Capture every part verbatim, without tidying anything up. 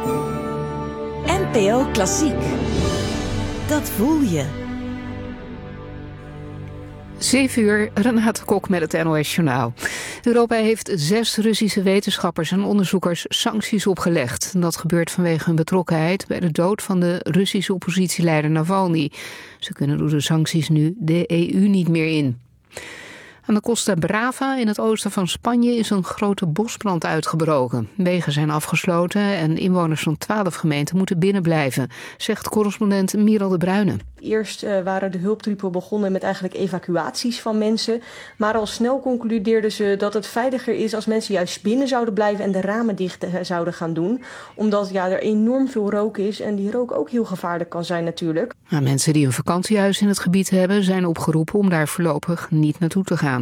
N P O Klassiek. Dat voel je. zeven uur, Renate Kok met het N O S Journaal. Europa heeft zes Russische wetenschappers en onderzoekers sancties opgelegd. Dat gebeurt vanwege hun betrokkenheid bij de dood van de Russische oppositieleider Navalny. Ze kunnen door de sancties nu de E U niet meer in. Aan de Costa Brava in het oosten van Spanje is een grote bosbrand uitgebroken. Wegen zijn afgesloten en inwoners van twaalf gemeenten moeten binnenblijven, zegt correspondent Miral de Bruyne. Eerst uh, waren de hulptroepen begonnen met eigenlijk evacuaties van mensen. Maar al snel concludeerden ze dat het veiliger is als mensen juist binnen zouden blijven en de ramen dicht uh, zouden gaan doen. Omdat ja, er enorm veel rook is en die rook ook heel gevaarlijk kan zijn natuurlijk. Nou, mensen die een vakantiehuis in het gebied hebben zijn opgeroepen om daar voorlopig niet naartoe te gaan.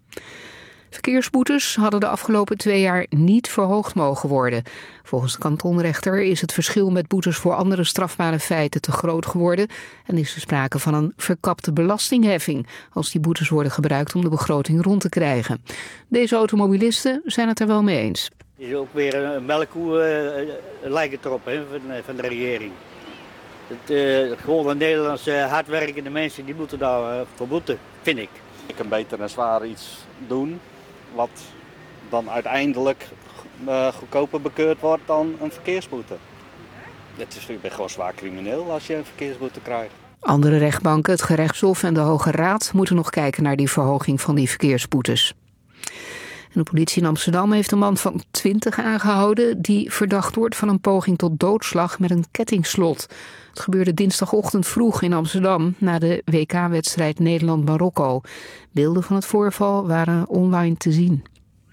Verkeersboetes hadden de afgelopen twee jaar niet verhoogd mogen worden. Volgens de kantonrechter is het verschil met boetes voor andere strafbare feiten te groot geworden en is er sprake van een verkapte belastingheffing als die boetes worden gebruikt om de begroting rond te krijgen. Deze automobilisten zijn het er wel mee eens. Het is ook weer een melkkoe, uh, lijkt het erop hè, van, van de regering. Het, uh, gewoon de Nederlandse hardwerkende mensen die moeten daar uh, voor boeten, vind ik. Ik kan beter en zwaar iets doen wat dan uiteindelijk uh, goedkoper bekeurd wordt dan een verkeersboete. Het is, je bent gewoon zwaar crimineel als je een verkeersboete krijgt. Andere rechtbanken, het gerechtshof en de Hoge Raad moeten nog kijken naar die verhoging van die verkeersboetes. En de politie in Amsterdam heeft een man van twintig aangehouden die verdacht wordt van een poging tot doodslag met een kettingslot. Het gebeurde dinsdagochtend vroeg in Amsterdam na de W K-wedstrijd Nederland-Marokko. Beelden van het voorval waren online te zien.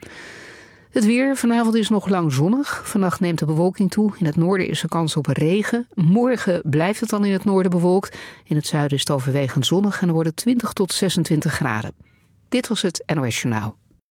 Het weer, vanavond is nog lang zonnig. Vannacht neemt de bewolking toe. In het noorden is er kans op regen. Morgen blijft het dan in het noorden bewolkt. In het zuiden is het overwegend zonnig en er worden twintig tot zesentwintig graden. Dit was het N O S Journaal.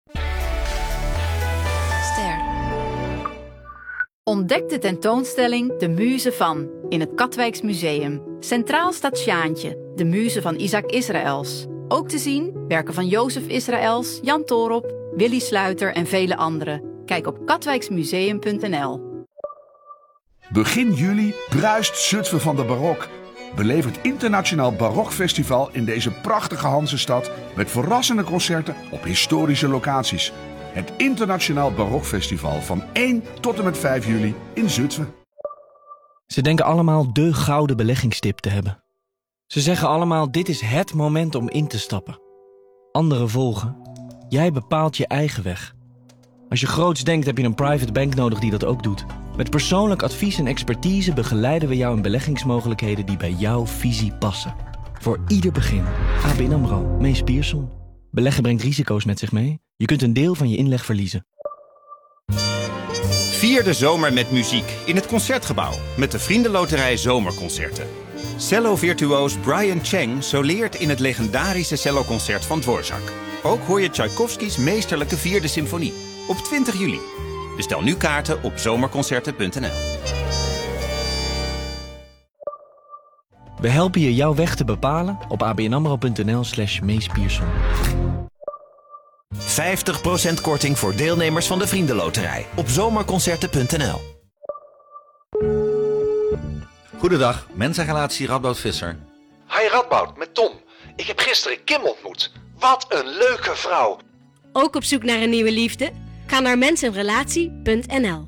Ontdek de tentoonstelling De Muze van in het Katwijks Museum. Centraal staat Sjaantje, de muze van Isaac Israëls. Ook te zien werken van Jozef Israëls, Jan Toorop, Willy Sluiter en vele anderen. Kijk op katwijksmuseum punt n l. Begin juli bruist Zutphen van de barok. Beleef het Internationaal Barokfestival in deze prachtige Hansestad met verrassende concerten op historische locaties. Het Internationaal Barokfestival van één tot en met vijf juli in Zutphen. Ze denken allemaal de gouden beleggingstip te hebben. Ze zeggen allemaal dit is het moment om in te stappen. Anderen volgen. Jij bepaalt je eigen weg. Als je groots denkt heb je een private bank nodig die dat ook doet. Met persoonlijk advies en expertise begeleiden we jou in beleggingsmogelijkheden die bij jouw visie passen. Voor ieder begin. A B N AMRO, Mees Pierson. Beleggen brengt risico's met zich mee. Je kunt een deel van je inleg verliezen. Vier de zomer met muziek in het Concertgebouw met de Vriendenloterij Zomerconcerten. Cello-virtuoos Brian Cheng soleert in het legendarische celloconcert van Dvorak. Ook hoor je Tchaikovskys meesterlijke vierde symfonie op twintig juli. Bestel nu kaarten op zomerconcerten punt n l. We helpen je jouw weg te bepalen op abnamro punt n l slash Mees Pierson. vijftig procent korting voor deelnemers van de Vriendenloterij op zomerconcerten punt n l. Goedendag, mensenrelatie Radboud Visser. Hi Radboud, met Tom. Ik heb gisteren Kim ontmoet. Wat een leuke vrouw. Ook op zoek naar een nieuwe liefde? Ga naar mensenrelatie punt n l.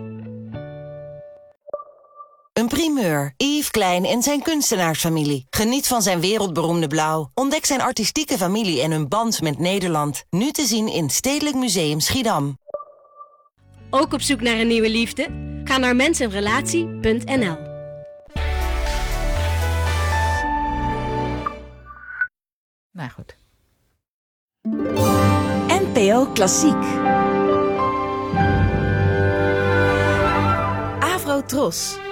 Een primeur. Yves Klein en zijn kunstenaarsfamilie. Geniet van zijn wereldberoemde blauw. Ontdek zijn artistieke familie en hun band met Nederland. Nu te zien in Stedelijk Museum Schiedam. Ook op zoek naar een nieuwe liefde? Ga naar mensenrelatie punt n l. Nou goed. N P O Klassiek. Avro Tros.